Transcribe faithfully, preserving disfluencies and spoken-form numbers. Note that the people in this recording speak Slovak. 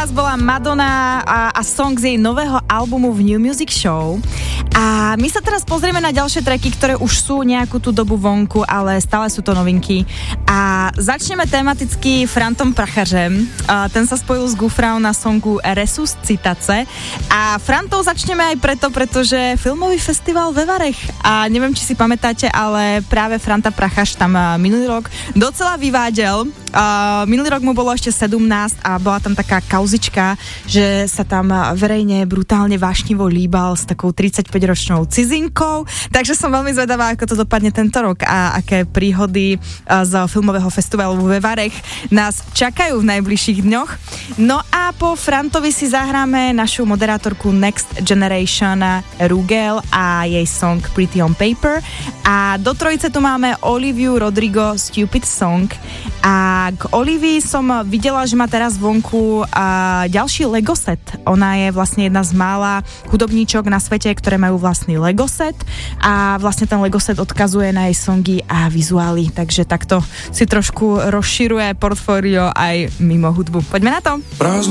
teraz bola Madonna a, a song z jej nového albumu v New Music Show. A my sa teraz pozrieme na ďalšie tracky, ktoré už sú nejakú tú dobu vonku, ale stále sú to novinky. A začneme tematicky Frantom Prachařem. A ten sa spojil s Gufrau na songu Resuscitace. A Frantov začneme aj preto, pretože filmový festival ve Varech. A neviem, či si pamätáte, ale práve Franta Prachař tam minulý rok docela vyváděl. Uh, minulý rok mu bolo ešte sedemnásť a bola tam taká kauzička, že sa tam verejne brutálne vášnivo líbal s takou tridsaťpäťročnou cizinkou, takže som veľmi zvedavá, ako to dopadne tento rok a aké príhody uh, z filmového festivalu ve Varech nás čakajú v najbližších dňoch. No a po Frantovi si zahráme našu moderátorku Next Generation Rugel a jej song Pretty on Paper a do trojice tu máme Oliviu Rodrigo Stupid Song a k Olivii som videla, že má teraz vonku a ďalší Lego set. Ona je vlastne jedna z mála hudobníčok na svete, ktoré majú vlastný Lego set a vlastne ten Lego set odkazuje na jej songy a vizuály, takže takto si trošku rozširuje portfólio aj mimo hudbu. Poďme na to!